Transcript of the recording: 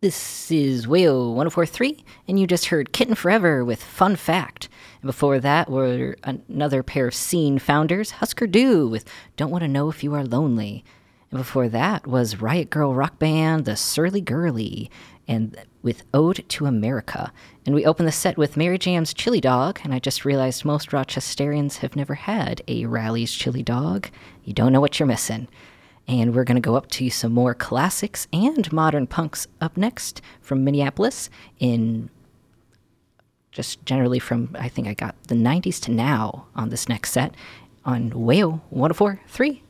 This is Wayo 1043, and you just heard Kitten Forever with Fun Fact. And before that were another pair of Scene founders, Husker Du with Don't Want to Know If You Are Lonely. And before that was Riot Girl rock band The Surly Girly, and with Ode to America. And we opened the set with Mary Jam's Chili Dog, and I just realized most Rochesterians have never had a Rally's Chili Dog. You don't know what you're missing. And we're going to go up to some more classics and modern punks up next from Minneapolis in just generally from, I think I got the 90s to now on this next set on Wayo 1043.